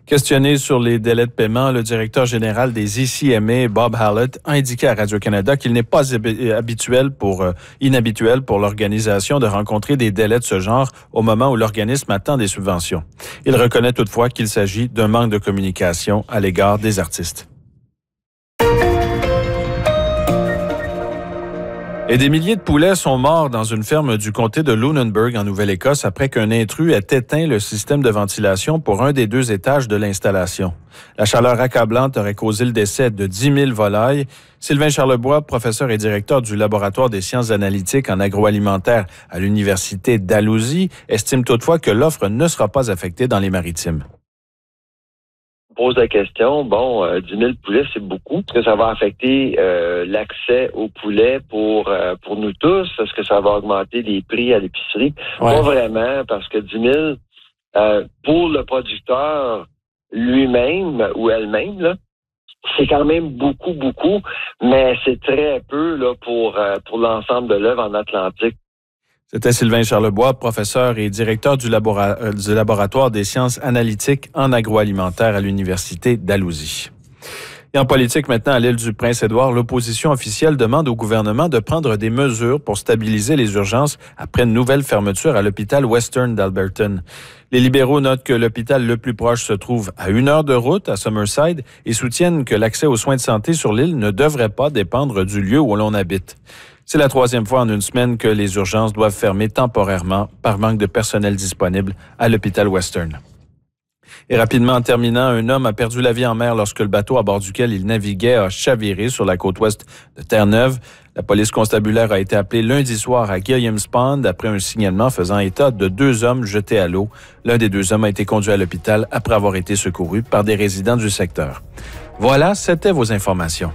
Questionné sur les délais de paiement, le directeur général des ICMA, Bob Hallett, a indiqué à Radio-Canada qu'il n'est pas inhabituel pour l'organisation de rencontrer des délais de ce genre au moment où l'organisme attend des subventions. Il reconnaît toutefois qu'il s'agit d'un manque de communication à l'égard des artistes. Et des milliers de poulets sont morts dans une ferme du comté de Lunenburg en Nouvelle-Écosse après qu'un intrus ait éteint le système de ventilation pour un des 2 étages de l'installation. La chaleur accablante aurait causé le décès de 10 000 volailles. Sylvain Charlebois, professeur et directeur du laboratoire des sciences analytiques en agroalimentaire à l'Université Dalhousie, estime toutefois que l'offre ne sera pas affectée dans les Maritimes. Pose la question, 10 000 poulets, c'est beaucoup. Est-ce que ça va affecter l'accès aux poulets pour nous tous? Est-ce que ça va augmenter les prix à l'épicerie? Ouais. Pas vraiment, parce que 10 000, pour le producteur lui-même ou elle-même, là, c'est quand même beaucoup, mais c'est très peu là pour l'ensemble de l'œuvre en Atlantique. C'était Sylvain Charlebois, professeur et directeur du laboratoire des sciences analytiques en agroalimentaire à l'Université Dalhousie. Et en politique maintenant, à l'île du Prince-Édouard, l'opposition officielle demande au gouvernement de prendre des mesures pour stabiliser les urgences après une nouvelle fermeture à l'hôpital Western d'Alberton. Les libéraux notent que l'hôpital le plus proche se trouve à 1 heure de route à Summerside et soutiennent que l'accès aux soins de santé sur l'île ne devrait pas dépendre du lieu où l'on habite. C'est la 3e fois en une semaine que les urgences doivent fermer temporairement par manque de personnel disponible à l'hôpital Western. Et rapidement, en terminant, un homme a perdu la vie en mer lorsque le bateau à bord duquel il naviguait a chaviré sur la côte ouest de Terre-Neuve. La police constabulaire a été appelée lundi soir à Gilliam's Pond après un signalement faisant état de 2 hommes jetés à l'eau. L'un des 2 hommes a été conduit à l'hôpital après avoir été secouru par des résidents du secteur. Voilà, c'était vos informations.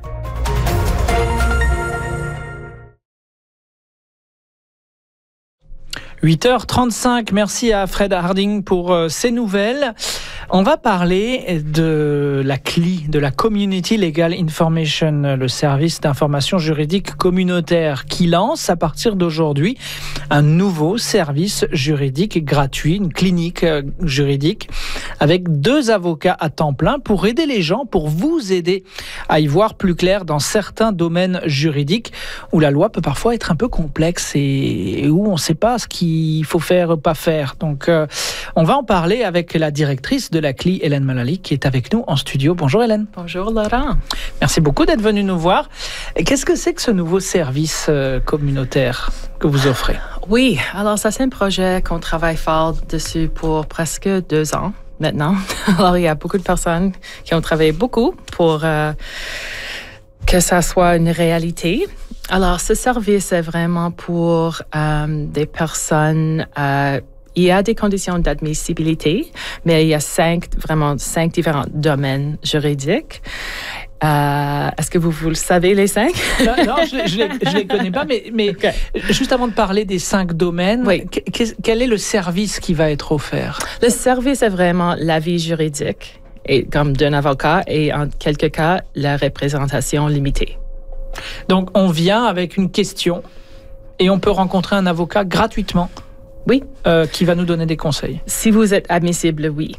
« 8h35, merci à Fred Harding pour ces nouvelles. On va parler de la CLI, de la Community Legal Information, le service d'information juridique communautaire qui lance à partir d'aujourd'hui un nouveau service juridique gratuit, une clinique juridique avec 2 avocats à temps plein pour aider les gens, pour vous aider à y voir plus clair dans certains domaines juridiques où la loi peut parfois être un peu complexe et où on ne sait pas ce qu'il faut faire ou pas faire. Donc, on va en parler avec la directrice de la CLI, Hélène Mullally, qui est avec nous en studio. Bonjour Hélène. Bonjour Laurent. Merci beaucoup d'être venue nous voir. Qu'est-ce que c'est que ce nouveau service communautaire que vous offrez? Oui, alors ça c'est un projet qu'on travaille fort dessus pour presque 2 ans maintenant. Alors il y a beaucoup de personnes qui ont travaillé beaucoup pour que ça soit une réalité. Alors ce service est vraiment pour des personnes... il y a des conditions d'admissibilité, mais il y a 5 différents domaines juridiques. Est-ce que vous le savez, les 5? Non, je les connais pas, mais okay. Juste avant de parler des 5 domaines, oui. Quel est le service qui va être offert? Le service est vraiment l'avis juridique, et, comme d'un avocat, et en quelques cas, la représentation limitée. Donc, on vient avec une question et on peut rencontrer un avocat gratuitement. Oui. Qui va nous donner des conseils. Si vous êtes admissible, oui.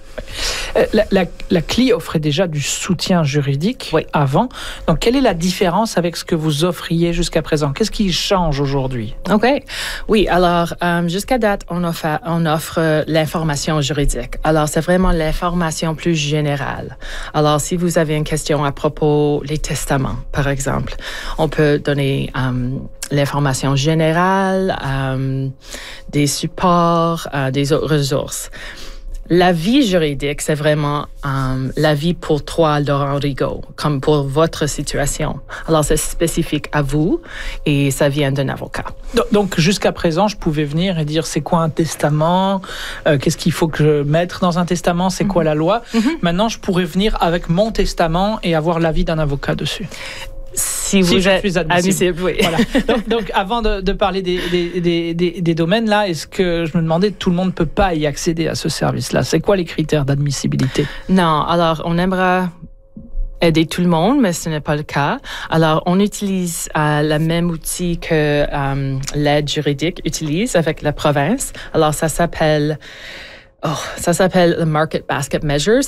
La CLI offrait déjà du soutien juridique avant. Donc, quelle est la différence avec ce que vous offriez jusqu'à présent? Qu'est-ce qui change aujourd'hui? OK. Oui, alors, jusqu'à date, on offre l'information juridique. Alors, c'est vraiment l'information plus générale. Alors, si vous avez une question à propos des testaments, par exemple, on peut donner... l'information générale, des supports, des autres ressources. L'avis juridique, c'est vraiment l'avis pour toi, Laurent Rigaud, comme pour votre situation. Alors, c'est spécifique à vous et ça vient d'un avocat. Donc, jusqu'à présent, je pouvais venir et dire c'est quoi un testament, qu'est-ce qu'il faut que je mette dans un testament, c'est quoi la loi. Maintenant, je pourrais venir avec mon testament et avoir l'avis d'un avocat dessus. Si vous êtes admissible, oui. Voilà. Donc, avant de parler des domaines, là, est-ce que je me demandais, tout le monde ne peut pas y accéder à ce service-là? C'est quoi les critères d'admissibilité? Non, alors, on aimerait aider tout le monde, mais ce n'est pas le cas. Alors, on utilise le même outil que l'aide juridique utilise avec la province. Alors, ça s'appelle le Market Basket Measures.